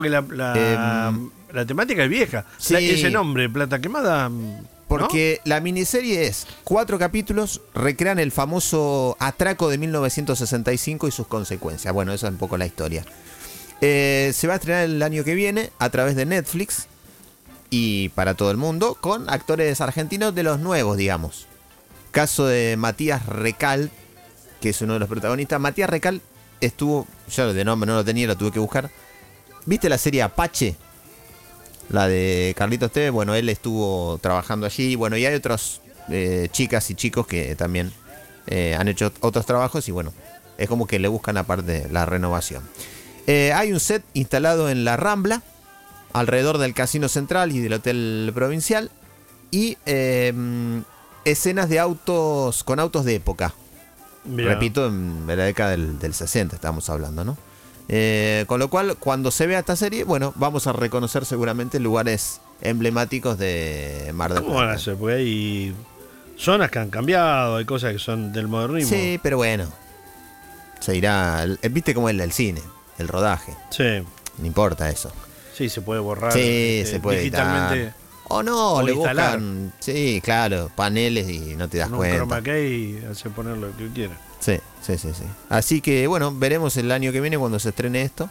La temática es vieja. Sí. Ese nombre, Plata Quemada. ¿no? Porque la miniserie es 4 capítulos, recrean el famoso atraco de 1965 y sus consecuencias. Bueno, esa es un poco la historia. Se va a estrenar el año que viene a través de Netflix y para todo el mundo, con actores argentinos de los nuevos, digamos. Caso de Matías Recal, que es uno de los protagonistas. Matías Recal estuvo, yo de nombre no lo tenía, lo tuve que buscar. ¿Viste la serie Apache? La de Carlitos Tevez. Bueno, él estuvo trabajando allí. Bueno, y hay otras chicas y chicos que también han hecho otros trabajos. Y bueno, es como que le buscan aparte la renovación. Hay un set instalado en la Rambla, alrededor del Casino Central y del Hotel Provincial. Y escenas de autos, con autos de época. Mirá. Repito, en la década del 60 estamos hablando, ¿no? Con lo cual, cuando se vea esta serie, bueno, vamos a reconocer seguramente lugares emblemáticos de Mar del ¿Cómo van a Plata. hacer? Porque hay zonas que han cambiado, hay cosas que son del modernismo. Sí, pero bueno, se irá. ¿Viste cómo es el cine? El rodaje. Sí, No importa eso. sí, se puede borrar. Sí, se puede digitalmente. editar. O no, o le instalar. buscan. Sí, claro, paneles y no te das Con un cuenta. chroma key y hace poner lo que quiera. Sí. Así que bueno, veremos el año que viene cuando se estrene esto.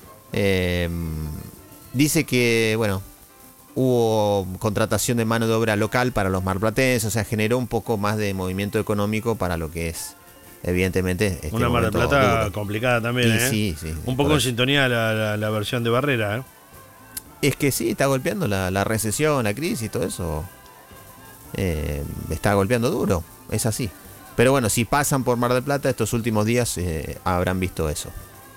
Dice que, bueno, hubo contratación de mano de obra local para los marplatenses, o sea, generó un poco más de movimiento económico para lo que es, evidentemente, este Una Mar del momento Plata duro. complicada también, Y ¿eh? sí, Un poco por en eso. sintonía la versión de Barrera, ¿eh? Es que sí, está golpeando la recesión, la crisis, todo eso. Está golpeando duro, es así. Pero bueno, si pasan por Mar del Plata estos últimos días habrán visto eso.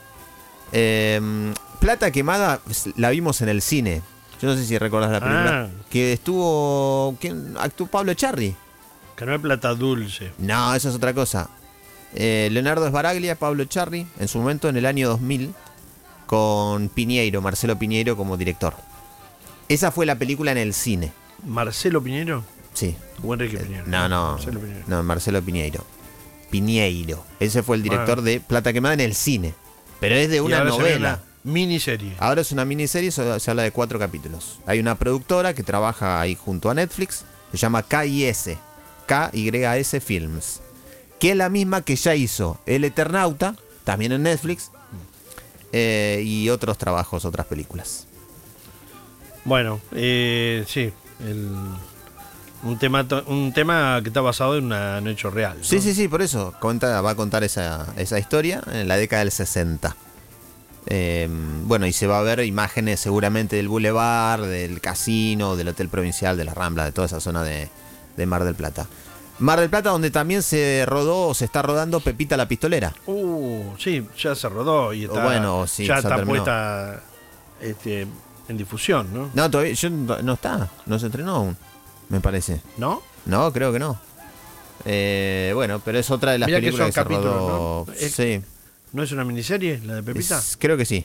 Plata Quemada la vimos en el cine. Yo no sé si recordás la película. Que estuvo... ¿Quién actuó? Pablo Echarri. Que no es plata dulce. No, eso es otra cosa. Leonardo Sbaraglia, Pablo Echarri, en su momento en el año 2000, con Piñeiro, Marcelo Piñeiro como director. Esa fue la película en el cine. ¿Marcelo Piñero? Sí. ¿O Enrique Piñero? No. Marcelo Piñero. No, Marcelo Piñeiro. Piñeiro. Ese fue el director de Plata Quemada en el cine. Pero es de Y una ahora se ve novela. una miniserie. Ahora es una miniserie, se habla de 4 capítulos. Hay una productora que trabaja ahí junto a Netflix, se llama KYS Films, que es la misma que ya hizo El Eternauta, también en Netflix, y otros trabajos, otras películas. Bueno, sí. Un tema que está basado en un hecho real, ¿no? Sí, por eso va a contar esa historia en la década del 60. Bueno, y se va a ver imágenes seguramente del Boulevard, del Casino, del Hotel Provincial, de la Rambla, de toda esa zona de Mar del Plata. Mar del Plata, donde también se está rodando Pepita la Pistolera. Sí, ya se rodó y está, Bueno, sí, ya ya está terminó. puesta en difusión, ¿no? No, todavía no está, no se estrenó aún, me parece. ¿No? No, creo que no. Bueno, pero es otra de las Mirá que películas son que se rodó. capítulos, ¿no? Sí. ¿No es una miniserie la de Pepita? Creo que sí.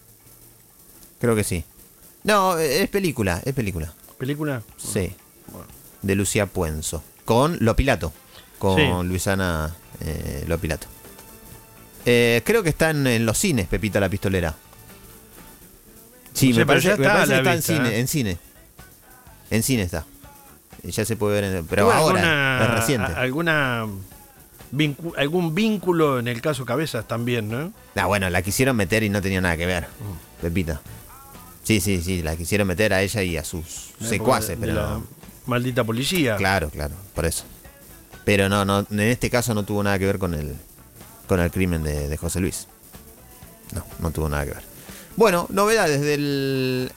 No, es película. ¿Película? Sí. Bueno. De Lucía Puenzo. Con Lopilato. Con Sí. Luisana Lopilato. Creo que está en los cines, Pepita la Pistolera. Sí, No sé, me pero parece, ya me está parece a que la está vista, en cine. En cine está. Y ya se puede ver. Pero ¿Tuvo ahora, es reciente. Algún vínculo en el caso Cabezas también, ¿no? Bueno, la quisieron meter y no tenía nada que ver. Pepita. Sí, la quisieron meter a ella y a sus secuaces, De pero la no. maldita policía. Claro, por eso. Pero no, en este caso no tuvo nada que ver con el crimen de José Luis. No tuvo nada que ver. Bueno, novedades del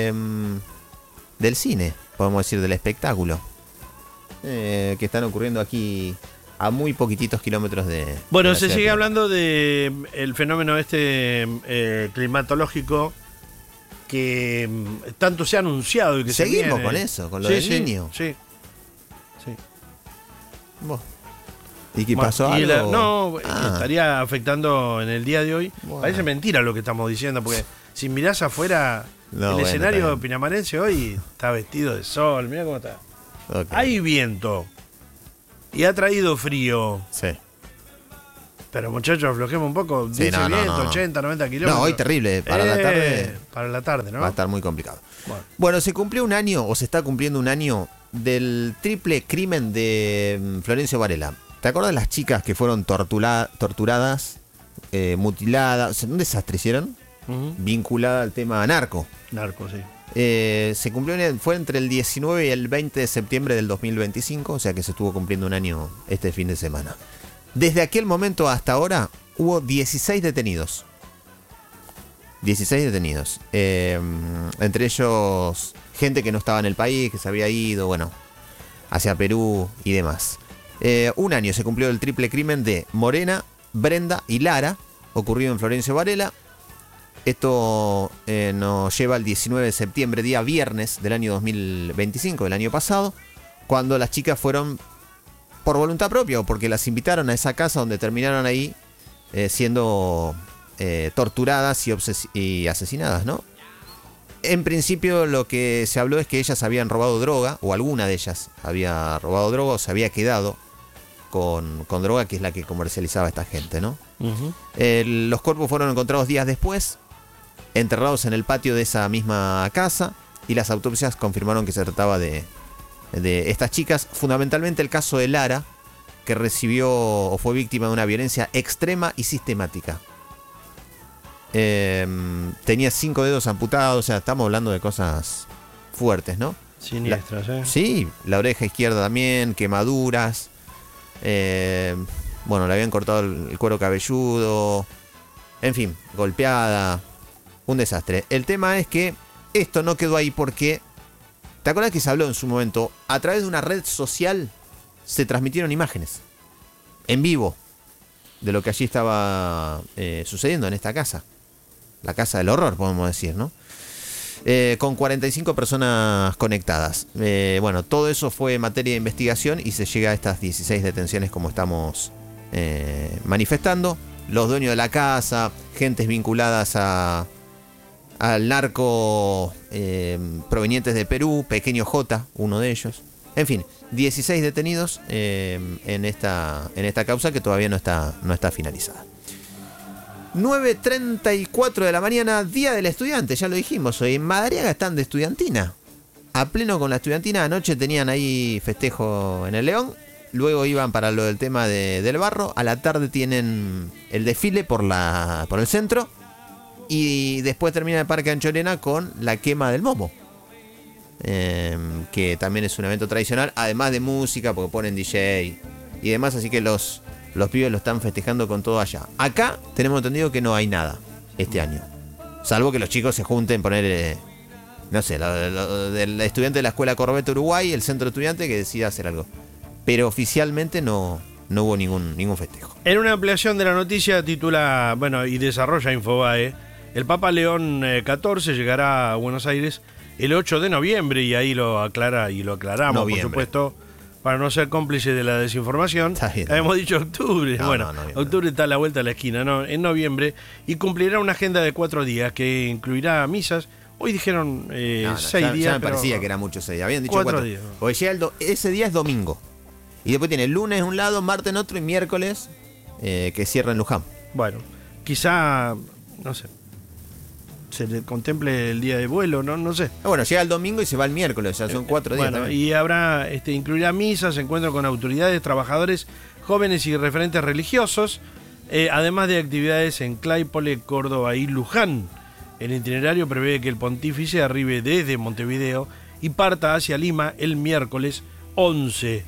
cine, podemos decir, del espectáculo, que están ocurriendo aquí a muy poquititos kilómetros de... Bueno, de la se ciudad sigue de hablando de el fenómeno climatológico que tanto se ha anunciado y que Seguimos se viene. con eso, con lo del niño. Sí. Bueno. ¿Y qué Bueno, pasó y algo? estaría afectando en el día de hoy. Bueno. Parece mentira lo que estamos diciendo, porque si mirás afuera, el escenario pinamarense hoy está vestido de sol, mirá cómo está. Okay. Hay viento y ha traído frío. Sí. Pero muchachos, aflojemos un poco. Sí, 10 no, no, vientos, no. 80, 90 kilómetros. No, hoy terrible. Para la tarde. Para la tarde, ¿no? Va a estar muy complicado. Bueno. Se cumplió un año, o se está cumpliendo un año, del triple crimen de Florencio Varela. ¿Te acuerdas de las chicas que fueron torturadas, mutiladas? O sea, un desastre hicieron, vinculada al tema narco. Narco, sí. Se cumplió, fue entre el 19 y el 20 de septiembre del 2025, o sea que se estuvo cumpliendo un año este fin de semana. Desde aquel momento hasta ahora hubo 16 detenidos. 16 detenidos. Entre ellos gente que no estaba en el país, que se había ido, bueno, hacia Perú y demás. Un año se cumplió el triple crimen de Morena, Brenda y Lara, ocurrido en Florencio Varela. Esto nos lleva al 19 de septiembre, día viernes del año 2025, del año pasado, cuando las chicas fueron por voluntad propia o porque las invitaron a esa casa donde terminaron ahí siendo torturadas y asesinadas, ¿no? En principio lo que se habló es que ellas habían robado droga, o alguna de ellas había robado droga o se había quedado con droga, que es la que comercializaba esta gente, ¿no? Los cuerpos fueron encontrados días después, enterrados en el patio de esa misma casa, y las autopsias confirmaron que se trataba de estas chicas, fundamentalmente el caso de Lara, que recibió o fue víctima de una violencia extrema y sistemática. Tenía 5 dedos amputados, o sea, estamos hablando de cosas fuertes, ¿no? Siniestras, Sí, la oreja izquierda también, quemaduras. Bueno, le habían cortado el cuero cabelludo. En fin, golpeada. Un desastre. El tema es que esto no quedó ahí porque... ¿Te acuerdas que se habló en su momento? A través de una red social se transmitieron imágenes en vivo de lo que allí estaba sucediendo en esta casa. La casa del horror, podemos decir, ¿no? Con 45 personas conectadas. Bueno, todo eso fue materia de investigación y se llega a estas 16 detenciones como estamos manifestando. Los dueños de la casa, gentes vinculadas al narco provenientes de Perú, Pequeño J, uno de ellos. En fin, 16 detenidos en esta causa que todavía no está finalizada. 9:34 de la mañana, Día del Estudiante, ya lo dijimos hoy. En Madariaga están de estudiantina. A pleno con la estudiantina. Anoche tenían ahí festejo en el León. Luego iban para lo del tema del barro. A la tarde tienen el desfile por el centro. Y después termina el Parque Anchorena con la quema del momo. Que también es un evento tradicional. Además de música, porque ponen DJ y demás. Así que los pibes lo están festejando con todo allá. Acá tenemos entendido que no hay nada este año. Salvo que los chicos se junten, poner, no sé, del estudiante de la Escuela Corbeto Uruguay, el centro estudiante, que decida hacer algo. Pero oficialmente no hubo ningún festejo. En una ampliación de la noticia titula, bueno, y desarrolla Infobae, el Papa León XIV llegará a Buenos Aires el 8 de noviembre, y ahí lo aclara y lo aclaramos, Noviembre. por supuesto, para no ser cómplice de la desinformación. Habíamos dicho octubre. Bueno, octubre está a la vuelta de la esquina, ¿no? En noviembre, y cumplirá una agenda de 4 días que incluirá misas. Hoy dijeron 6 días. Ya me parecía que era mucho 6 días. Habían dicho 4 días. Porque llega ese día es domingo. Y después tiene el lunes en un lado, martes en otro y miércoles que cierra en Luján. Bueno, quizá, no sé, se le contemple el día de vuelo, no sé. Bueno, llega el domingo y se va el miércoles, o sea, son 4 días. Bueno, también. y habrá, incluirá misas, encuentro con autoridades, trabajadores, jóvenes y referentes religiosos, además de actividades en Claypole, Córdoba y Luján. El itinerario prevé que el pontífice arribe desde Montevideo y parta hacia Lima el miércoles 11.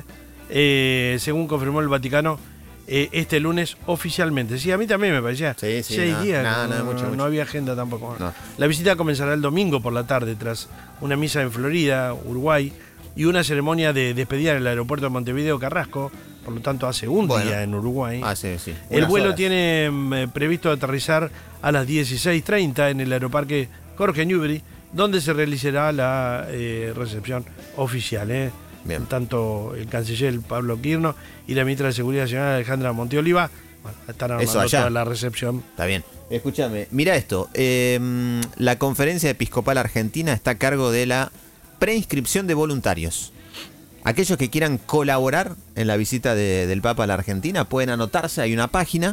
Según confirmó el Vaticano este lunes oficialmente. Sí, a mí también me parecía 6 días. No había agenda tampoco. No. La visita comenzará el domingo por la tarde tras una misa en Florida, Uruguay, y una ceremonia de despedida en el aeropuerto de Montevideo Carrasco. Por lo tanto, hace un día en Uruguay. Sí. El vuelo tiene previsto aterrizar a las 16:30 en el aeroparque Jorge Newbery, donde se realizará la recepción oficial. Bien. Tanto el canciller Pablo Quirno y la ministra de Seguridad Nacional Alejandra Montioliva están armando toda la recepción. Está bien. Escúchame, mira esto. La Conferencia Episcopal Argentina está a cargo de la preinscripción de voluntarios. aquellos que quieran colaborar en la visita del Papa a la Argentina pueden anotarse, hay una página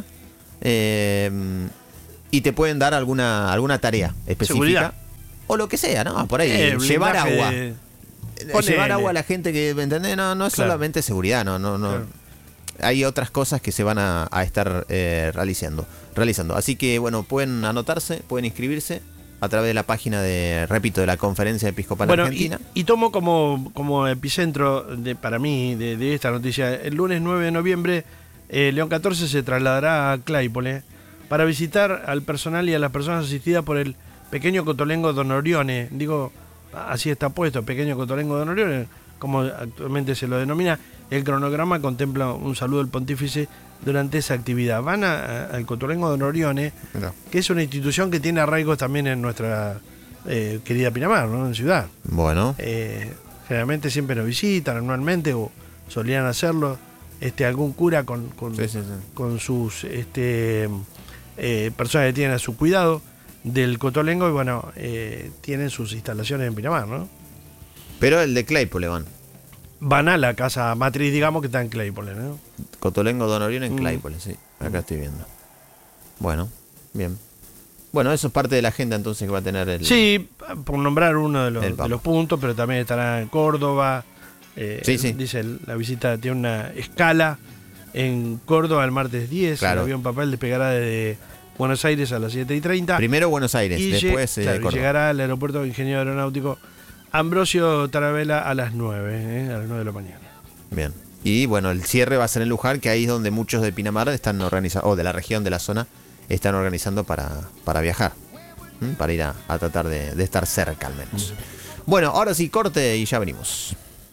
y te pueden dar alguna tarea específica. Seguridad. O lo que sea, ¿no? Por ahí, llevar agua. Llevar agua a la gente que, ¿me entendés? No es solamente seguridad, no. Claro. Hay otras cosas que se van a estar realizando. Así que, bueno, pueden anotarse, pueden inscribirse a través de la página de la Conferencia Episcopal Argentina. Y tomo como epicentro para mí de esta noticia. El lunes 9 de noviembre, León XIV se trasladará a Claypole para visitar al personal y a las personas asistidas por el pequeño cotolengo Don Orione. Digo, así está puesto, pequeño cotolengo Don Orione, como actualmente se lo denomina. El cronograma contempla un saludo del pontífice durante esa actividad. Van al cotolengo Don Orione, que es una institución que tiene arraigos también en nuestra querida Pinamar, ¿no? En Ciudad. Bueno. Generalmente siempre nos visitan anualmente, o solían hacerlo, algún cura con sus personas que tienen a su cuidado del cotolengo, y bueno, tienen sus instalaciones en Pinamar, ¿no? Pero el de Claypole van a la casa matriz, digamos, que está en Claypole, ¿no? Cotolengo Don Orione en Claypole, sí. Acá estoy viendo. Bueno, bien. Bueno, eso es parte de la agenda entonces que va a tener el... Sí, por nombrar uno de los puntos, pero también estará en Córdoba. Dice, la visita tiene una escala en Córdoba el martes 10. Claro. El avión papal despegará desde Buenos Aires a las 7:30. Primero Buenos Aires, después Córdoba. Llegará al aeropuerto de Ingeniero Aeronáutico Ambrosio Taravella a las 9 de la mañana. Bien. Y bueno, el cierre va a ser en Luján, que ahí es donde muchos de Pinamar están organizando, o de la región, de la zona, están organizando para viajar. Para ir a tratar de estar cerca al menos. Bueno, ahora sí, corte y ya venimos.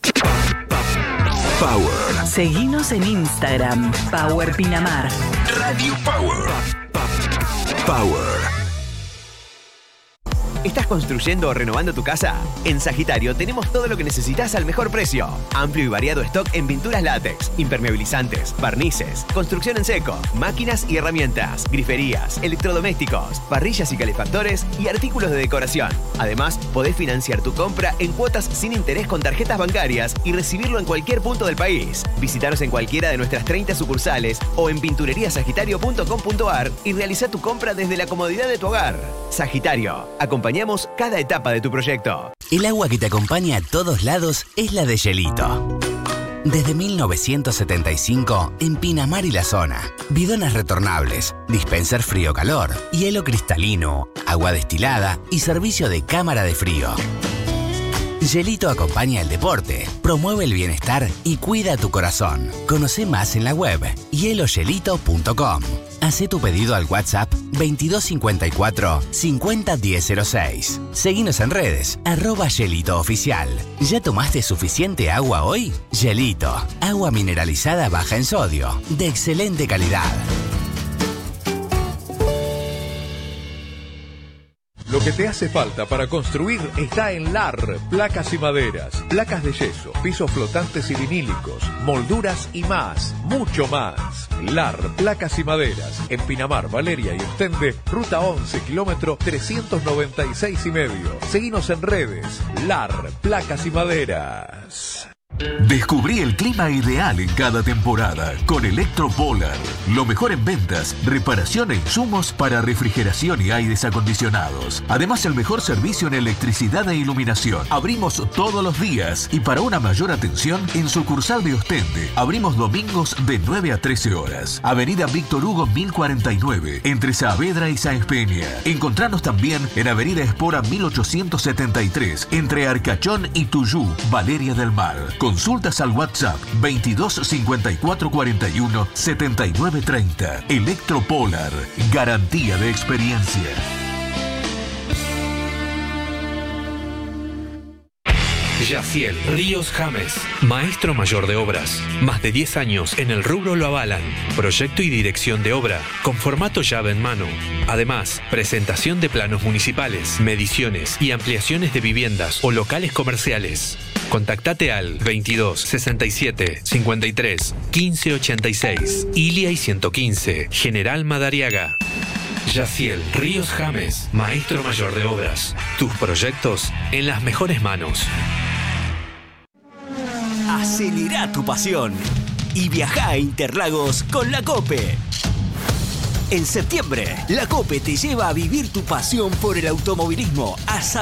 Power. Seguinos en Instagram, Power Pinamar. Radio Power. Power. ¿Estás construyendo o renovando tu casa? En Sagitario tenemos todo lo que necesitas al mejor precio. Amplio y variado stock en pinturas látex, impermeabilizantes, barnices, construcción en seco, máquinas y herramientas, griferías, electrodomésticos, parrillas y calefactores y artículos de decoración. Además, podés financiar tu compra en cuotas sin interés con tarjetas bancarias y recibirlo en cualquier punto del país. Visítanos en cualquiera de nuestras 30 sucursales o en pintureriasagitario.com.ar y realiza tu compra desde la comodidad de tu hogar. Sagitario, acompañamos cada etapa de tu proyecto. El agua que te acompaña a todos lados es la de Gelito. Desde 1975, en Pinamar y la zona. Bidones retornables, dispenser frío-calor, hielo cristalino, agua destilada y servicio de cámara de frío. Gelito acompaña el deporte, promueve el bienestar y cuida tu corazón. Conoce más en la web hielogelito.com. Hacé tu pedido al WhatsApp 2254 501006. Seguinos en redes, @GelitoOficial. ¿Ya tomaste suficiente agua hoy? Gelito, agua mineralizada baja en sodio, de excelente calidad. Lo que te hace falta para construir está en LAR, placas y maderas, placas de yeso, pisos flotantes y vinílicos, molduras y más, mucho más. LAR, placas y maderas, en Pinamar, Valeria y Ostende, ruta 11, kilómetro 396,5. Seguinos en redes, LAR, placas y maderas. Descubrí el clima ideal en cada temporada con Electropolar. Lo mejor en ventas, reparación e insumos para refrigeración y aires acondicionados. Además, el mejor servicio en electricidad e iluminación. Abrimos todos los días y para una mayor atención, en sucursal de Ostende, abrimos domingos de 9 a 13 horas. Avenida Víctor Hugo 1049, entre Saavedra y Sáenz Peña. Encontranos también en Avenida Espora 1873, entre Arcachón y Tuyú, Valeria del Mar. Consultas al WhatsApp 22 54 41 79 30. Electropolar, garantía de experiencia. Yaciel Ríos James, maestro mayor de obras. Más de 10 años en el rubro lo avalan. Proyecto y dirección de obra, con formato llave en mano. Además, presentación de planos municipales, mediciones y ampliaciones de viviendas o locales comerciales. Contactate al 22 67 53 15 86, Ilia y 115, General Madariaga. Yaciel Ríos James, maestro mayor de obras. Tus proyectos en las mejores manos. Acelera tu pasión y viaja a Interlagos con la COPE. En septiembre, la COPE te lleva a vivir tu pasión por el automovilismo a